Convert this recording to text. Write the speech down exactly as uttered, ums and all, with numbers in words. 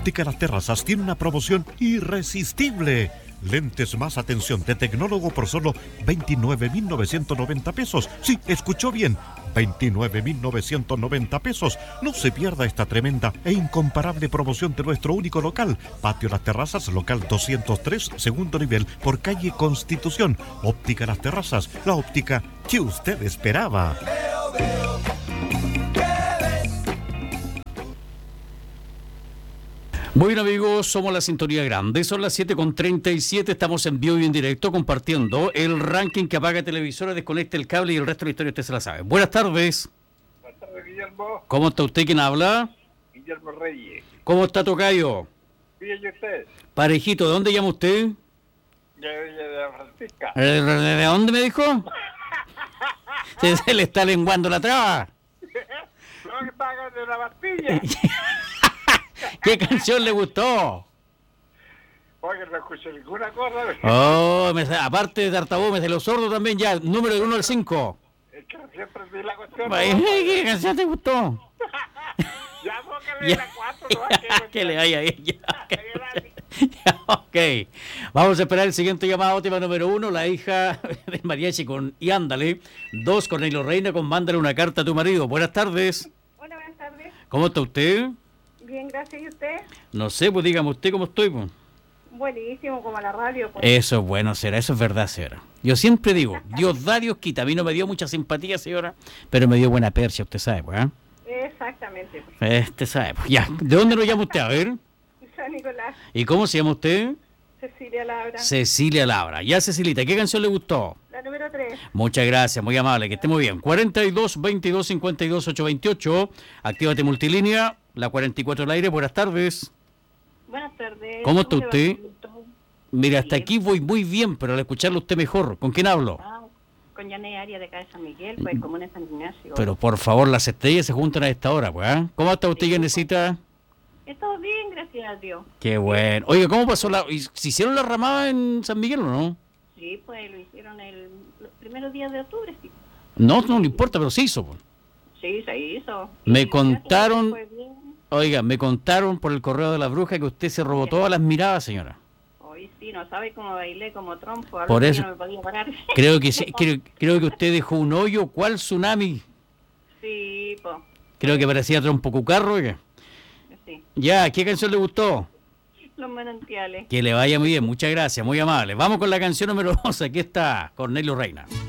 Óptica Las Terrazas tiene una promoción irresistible. Lentes más atención de tecnólogo por solo veintinueve mil novecientos noventa pesos. Sí, escuchó bien, veintinueve mil novecientos noventa pesos. No se pierda esta tremenda e incomparable promoción de nuestro único local. Patio Las Terrazas, local doscientos tres, segundo nivel, por calle Constitución. Óptica Las Terrazas, la óptica que usted esperaba. Bueno, amigos, somos la Sintonía Grande, son las siete con treinta y siete, estamos en vivo y en directo compartiendo el ranking que apaga televisora, desconecta el cable y el resto de la historia usted se la sabe. Buenas tardes. Buenas tardes, Guillermo. ¿Cómo está usted? ¿Quién habla? Guillermo Reyes. ¿Cómo está, tocayo? Bien, ¿y usted? Parejito, ¿de dónde llama usted? De, de, de Francisca. ¿De, de dónde me dijo? se, se le está lenguando la traba. No, que estaba de la pastilla. ¿Qué canción le gustó? Oye, no escuché ninguna cosa. Oh, me, aparte de Tartabú, me se lo sordo también ya, número del uno al cinco. Es que siempre vi la cuestión. ¿Qué canción te gustó? Ya, póngale la cuatro, no, que le vaya ahí. Ya, ok. Vamos a esperar el siguiente llamado, tema número uno, la hija de Mariachi con Y Ándale. Dos, Cornelio Reina con Mándale una carta a tu marido. Buenas tardes. Hola, buenas tardes. ¿Cómo está usted? Bien, gracias. ¿Y usted? No sé, pues dígame usted cómo estoy, pues. Buenísimo, como a la radio. Pues. Eso es bueno, señora, eso es verdad, señora. Yo siempre digo, Dios da, Dios quita. A mí no me dio mucha simpatía, señora, pero me dio buena percha, usted sabe, pues. ¿eh? Exactamente. Este sabe, pues. Ya, ¿de dónde lo llama usted? A ver. San Nicolás. ¿Y cómo se llama usted? Cecilia Labra. Cecilia Labra. Ya, Cecilita, ¿qué canción le gustó? La número tres. Muchas gracias, muy amable, que esté muy bien. cuarenta y dos, veintidós, cincuenta y dos, ochocientos veintiocho. Actívate multilínea, la cuarenta y cuatro al aire. Buenas tardes. Buenas tardes. ¿Cómo está usted? Va? Mira, hasta Bien. aquí voy muy bien, pero al escucharlo usted mejor. ¿Con quién hablo? Ah, con Yané Arias de acá de San Miguel, pues comuna de San Ignacio. Pero por favor, las estrellas se juntan a esta hora, pues. ¿eh? ¿Cómo está usted, Yanecita? Todo bien, gracias a Dios. Qué bueno. Oye, ¿cómo pasó la... ¿Se hicieron la ramada en San Miguel o no? Sí, pues lo hicieron el, los primeros días de octubre, sí. No, no le importa, pero se hizo. Pues. Sí, se hizo. Me Y contaron... gracias a Dios fue bien. Oiga, me contaron por el correo de la bruja que usted se robó todas las miradas, señora. Hoy sí, no sabe cómo bailé como trompo. Por eso- No me podía parar. Creo que sí, creo, creo que usted dejó un hoyo. ¿Cuál tsunami? Sí, pues, Creo que parecía trompo cucarro, oiga. sí. Ya, ¿qué canción le gustó? Los manantiales. Que le vaya muy bien, muchas gracias, muy amable. Vamos con la canción número dos, aquí está Cornelio Reina.